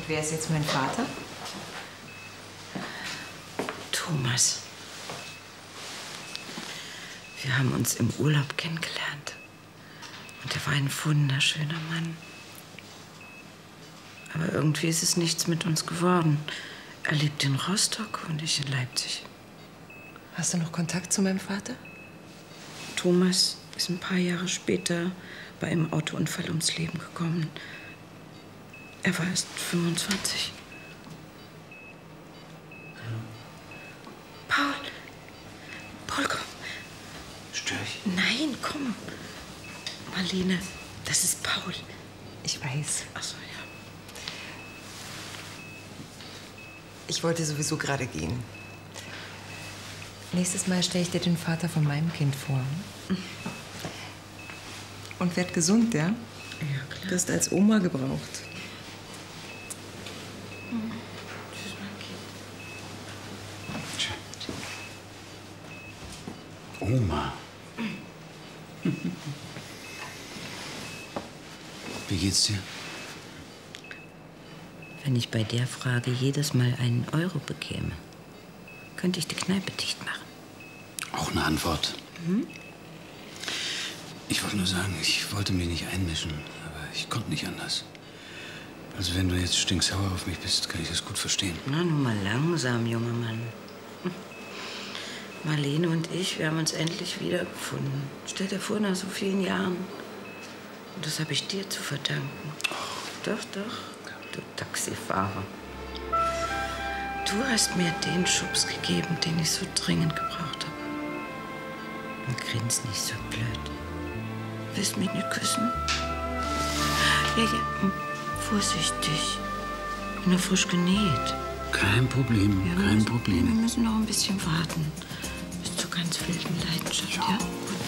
wer ist jetzt mein Vater? Thomas. Wir haben uns im Urlaub kennengelernt. Und er war ein wunderschöner Mann. Aber irgendwie ist es nichts mit uns geworden. Er lebt in Rostock und ich in Leipzig. Hast du noch Kontakt zu meinem Vater? Thomas ist ein paar Jahre später bei einem Autounfall ums Leben gekommen. Er war erst 25. Paul! Paul, komm. Störe ich? Nein, komm. Marlene, das ist Paul. Ich weiß. Ach so, ja. Ich wollte sowieso gerade gehen. Nächstes Mal stelle ich dir den Vater von meinem Kind vor. Und werd gesund, ja? Ja, klar. Du wirst als Oma gebraucht. Tschüss, mein Kind. Oma. Wie geht's dir? Wenn ich bei der Frage jedes Mal einen Euro bekäme, könnte ich die Kneipe dicht machen. Auch eine Antwort. Ich wollte nur sagen, ich wollte mich nicht einmischen, aber ich konnte nicht anders. Also wenn du jetzt stinksauer auf mich bist, kann ich das gut verstehen. Na, nun mal langsam, junger Mann. Marlene und ich, wir haben uns endlich wiedergefunden. Stell dir vor, nach so vielen Jahren. Und das habe ich dir zu verdanken. Doch, doch, du Taxifahrer. Du hast mir den Schubs gegeben, den ich so dringend gebraucht habe. Und grinst nicht so blöd. Willst du mich nicht küssen? Ja, ja, vorsichtig. Bin nur frisch genäht. Kein Problem, Ja, kein wir Problem. müssen noch ein bisschen warten. Bis zur ganz wilden Leidenschaft, ja? Gut.